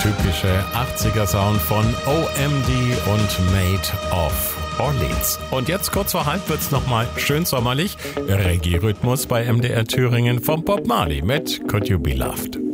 typische 80er-Sound von OMD und Made of Orleans. Und jetzt kurz vor halb wird's nochmal schön sommerlich. Reggae-Rhythmus bei MDR Thüringen vom Bob Marley mit Could You Be Loved.